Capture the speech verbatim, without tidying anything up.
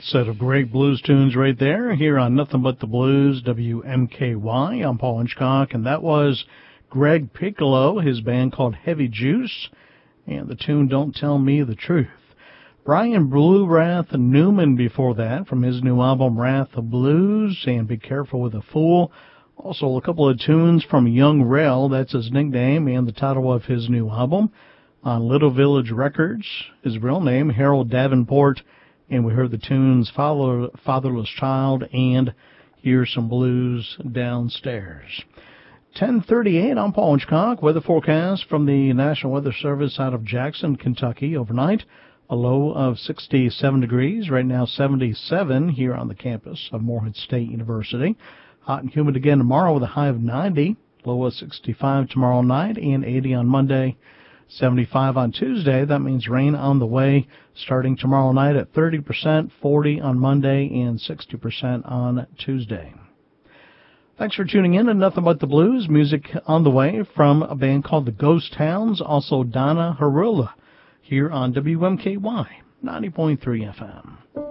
Set of great blues tunes right there here on Nothing But the Blues, W M K Y. I'm Paul Hitchcock, and that was Greg Piccolo, his band called Heavy Juice, and the tune Don't Tell Me the Truth. Brian Blue Wrath Newman before that from his new album Wrath of Blues and Be Careful with a Fool. Also a couple of tunes from Young Rel, that's his nickname, and the title of his new album on Little Village Records. His real name, Harold Davenport. And we heard the tunes Father, Fatherless Child and Here's Some Blues Downstairs. ten thirty-eight, I'm Paul Hitchcock. Weather forecast from the National Weather Service out of Jackson, Kentucky. Overnight, a low of sixty-seven degrees. Right now, seventy-seven here on the campus of Morehead State University. Hot and humid again tomorrow with a high of ninety. Low of sixty-five tomorrow night and eighty on Monday. seventy-five on Tuesday. That means rain on the way starting tomorrow night at thirty percent, forty on Monday, and sixty percent on Tuesday. Thanks for tuning in to Nothing But the Blues. Music on the way from a band called the Ghost Towns, also Donna Harula, here on W M K Y ninety point three F M.